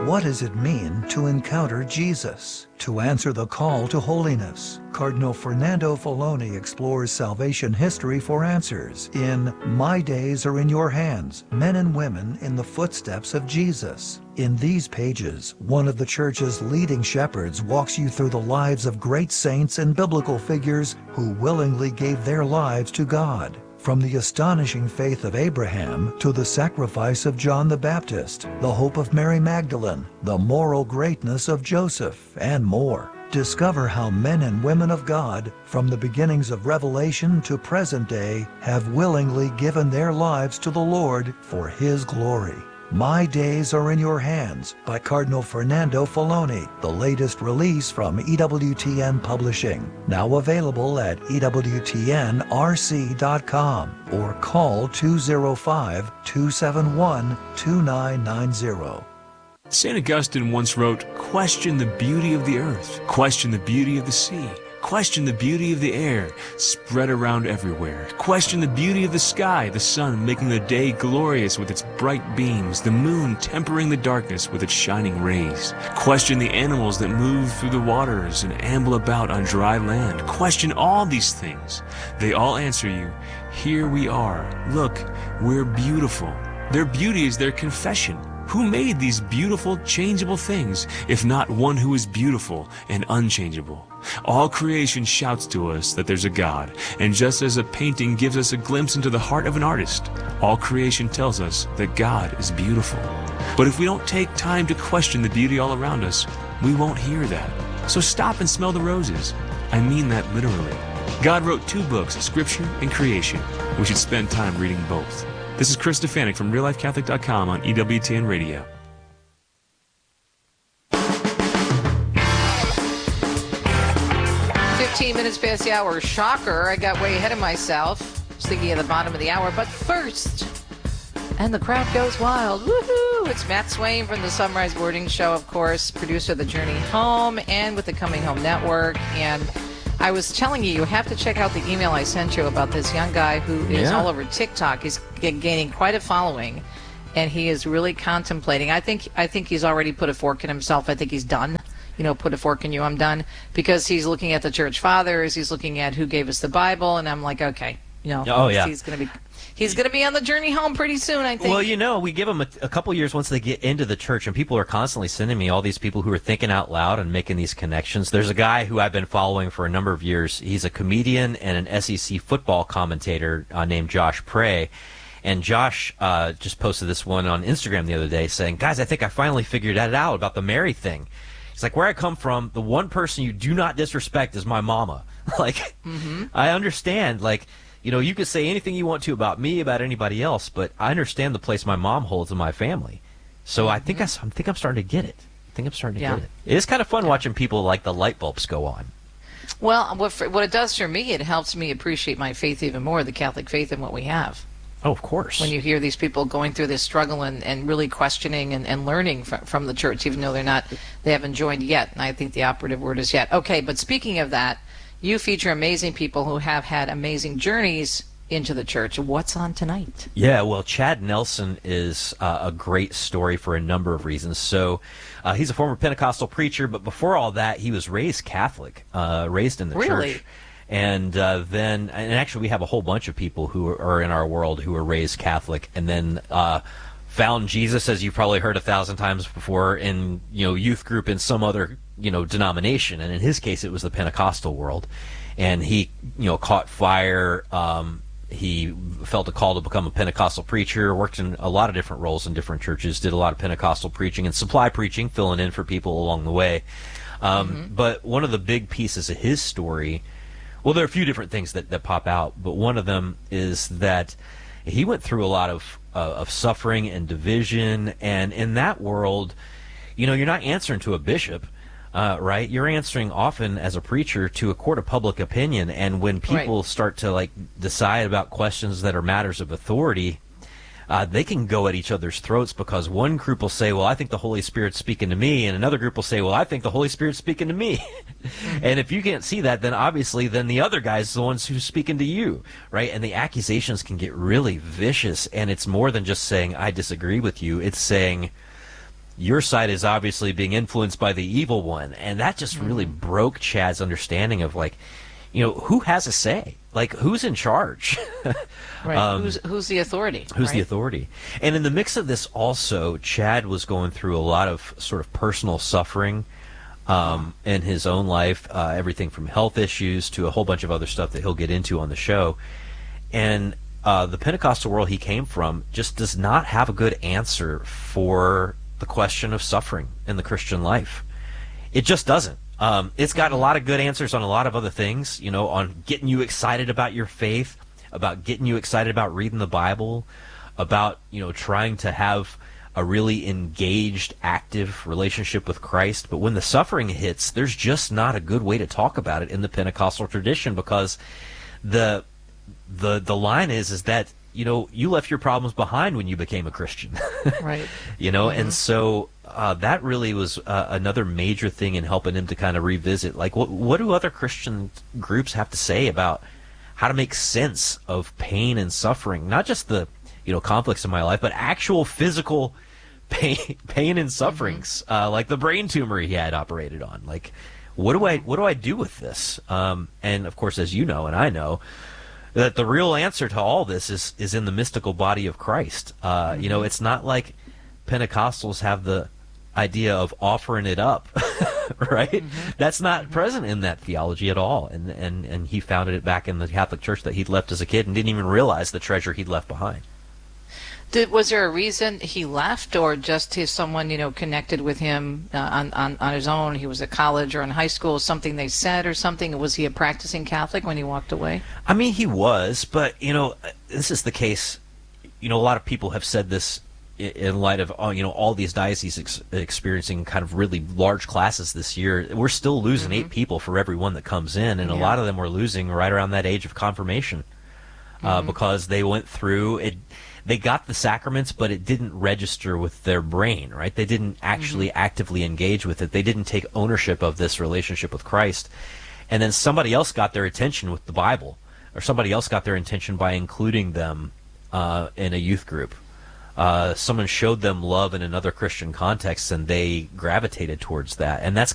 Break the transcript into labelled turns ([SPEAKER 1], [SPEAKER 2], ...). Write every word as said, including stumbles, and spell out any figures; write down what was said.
[SPEAKER 1] What does it mean to encounter Jesus? To answer the call to holiness, Cardinal Fernando Filoni explores salvation history for answers in My Days Are in Your Hands, Men and Women in the Footsteps of Jesus. In these pages, one of the Church's leading shepherds walks you through the lives of great saints and biblical figures who willingly gave their lives to God. From the astonishing faith of Abraham to the sacrifice of John the Baptist, the hope of Mary Magdalene, the moral greatness of Joseph, and more. Discover how men and women of God, from the beginnings of Revelation to present day, have willingly given their lives to the Lord for His glory. My Days Are in Your Hands by Cardinal Fernando Filoni, the latest release from E W T N Publishing. Now available at E W T N R C dot com or call two oh five, two seven one, two nine nine zero.
[SPEAKER 2] Saint Augustine once wrote, "Question the beauty of the earth, question the beauty of the sea, question the beauty of the air, spread around everywhere. Question the beauty of the sky, the sun making the day glorious with its bright beams, the moon tempering the darkness with its shining rays. Question the animals that move through the waters and amble about on dry land. Question all these things. They all answer you, here we are. Look, we're beautiful." Their beauty is their confession. Who made these beautiful, changeable things, if not one who is beautiful and unchangeable? All creation shouts to us that there's a God, and just as a painting gives us a glimpse into the heart of an artist, all creation tells us that God is beautiful. But if we don't take time to question the beauty all around us, we won't hear that. So stop and smell the roses. I mean that literally. God wrote two books, Scripture and Creation. We should spend time reading both. This is Chris Stefanik from Real Life Catholic dot com on E W T N Radio.
[SPEAKER 3] fifteen minutes past the hour. Shocker. I got way ahead of myself. I was thinking at the bottom of the hour. But first, and the crowd goes wild. Woohoo! It's Matt Swain from the Sunrise Boarding Show, of course, producer of The Journey Home and with the Coming Home Network. And I was telling you, you have to check out the email I sent you about this young guy who is
[SPEAKER 4] Yeah.
[SPEAKER 3] all over TikTok. He's g- gaining quite a following, and he is really contemplating. I think I think he's already put a fork in himself. I think he's done. You know, put a fork in you, I'm done. Because he's looking at the church fathers, he's looking at who gave us the Bible, and I'm like, okay, you know,
[SPEAKER 4] Oh, yeah.
[SPEAKER 3] he's going to be he's going to be on the journey home pretty soon, I think.
[SPEAKER 4] Well, you know, we give them a, a couple years once they get into the church, and people are constantly sending me all these people who are thinking out loud and making these connections. There's a guy who I've been following for a number of years. He's a comedian and an S E C football commentator uh, named Josh Prey. And Josh uh, just posted this one on Instagram the other day saying, guys, I think I finally figured that out about the Mary thing. It's like, where I come from, the one person you do not disrespect is my mama. Like,
[SPEAKER 3] Mm-hmm.
[SPEAKER 4] I understand, like, you know, you could say anything you want to about me, about anybody else, but I understand the place my mom holds in my family. So I think I, s- I think I'm starting to get it. I think I'm starting to
[SPEAKER 3] Yeah.
[SPEAKER 4] get it. It is kind of fun watching people like the light bulbs go on.
[SPEAKER 3] Well, what, for, what it does for me, it helps me appreciate my faith even more, the Catholic faith and what we have.
[SPEAKER 4] Oh, of course.
[SPEAKER 3] When you hear these people going through this struggle and, and really questioning and, and learning from, from the church, even though they're not, they haven't joined yet. And I think the operative word is yet. Okay, but speaking of that, you feature amazing people who have had amazing journeys into the church. What's on tonight?
[SPEAKER 4] Yeah, well, Chad Nelson is uh, a great story for a number of reasons. So uh, he's a former Pentecostal preacher, but before all that, he was raised Catholic, uh, raised in the
[SPEAKER 3] Really?
[SPEAKER 4] church. And uh, then, and actually we have a whole bunch of people who are, are in our world who are raised Catholic and then uh, found Jesus, as you've probably heard a thousand times before, in, you know, youth group in some other, you know, denomination. And in his case, it was the Pentecostal world. And he, you know, caught fire. Um, he felt a call to become a Pentecostal preacher, worked in a lot of different roles in different churches, did a lot of Pentecostal preaching and supply preaching, filling in for people along the way. Um,
[SPEAKER 3] Mm-hmm.
[SPEAKER 4] But one of the big pieces of his story, well, there are a few different things that, that pop out, but one of them is that he went through a lot of uh, of suffering and division, and in that world, you know, you're not answering to a bishop, uh, right? You're answering often as a preacher to a court of public opinion, and when people
[SPEAKER 3] Right.
[SPEAKER 4] start to like decide about questions that are matters of authority, uh, they can go at each other's throats because one group will say, well, I think the Holy Spirit's speaking to me, and another group will say, well, I think the Holy Spirit's speaking to me. And if you can't see that, then obviously then the other guy's the ones who's speaking to you, right? And the accusations can get really vicious, and it's more than just saying, I disagree with you. It's saying, your side is obviously being influenced by the evil one. And that just really mm-hmm. broke Chad's understanding of, like, you know, who has a say? Like, who's in charge?
[SPEAKER 3] Right. Um, who's who's the authority?
[SPEAKER 4] Who's
[SPEAKER 3] right?
[SPEAKER 4] the authority? And in the mix of this also, Chad was going through a lot of sort of personal suffering um, in his own life, uh, everything from health issues to a whole bunch of other stuff that he'll get into on the show. And uh, the Pentecostal world he came from just does not have a good answer for the question of suffering in the Christian life. It just doesn't. Um, it's got a lot of good answers on a lot of other things, you know, on getting you excited about your faith, about getting you excited about reading the Bible, about, you know, trying to have a really engaged, active relationship with Christ. But when the suffering hits, there's just not a good way to talk about it in the Pentecostal tradition, because the the the line is is that, you know, you left your problems behind when you became a Christian.
[SPEAKER 3] Right.
[SPEAKER 4] You know,
[SPEAKER 3] mm-hmm.
[SPEAKER 4] and so uh, that really was uh, another major thing in helping him to kind of revisit, like, what what do other Christian groups have to say about how to make sense of pain and suffering, not just the, you know, conflicts in my life, but actual physical pain, pain and sufferings, mm-hmm. uh, like the brain tumor he had operated on. Like, what do I what do I do with this? Um, and of course, as you know, and I know, that the real answer to all this is is in the mystical body of Christ. Uh, mm-hmm. You know, it's not like Pentecostals have the idea of offering it up, right? Mm-hmm. That's not mm-hmm. present in that theology at all. And, and and he founded it back in the Catholic Church that he'd left as a kid and didn't even realize the treasure he'd left behind.
[SPEAKER 3] Did, was there a reason he left, or just his someone, you know, connected with him uh, on, on, on his own? He was at college or in high school, something they said or something? Was he a practicing Catholic when he walked away?
[SPEAKER 4] I mean, he was, but, you know, this is the case. You know, a lot of people have said this in light of, you know, all these dioceses ex- experiencing kind of really large classes this year. We're still losing mm-hmm. eight people for every one that comes in, and yeah. a lot of them were losing right around that age of confirmation uh, mm-hmm. because they went through it. They got the sacraments, but it didn't register with their brain, right? They didn't actually mm-hmm. actively engage with it. They didn't take ownership of this relationship with Christ. And then somebody else got their attention with the Bible, or somebody else got their attention by including them uh, in a youth group. Uh, someone showed them love in another Christian context, and they gravitated towards that. And that's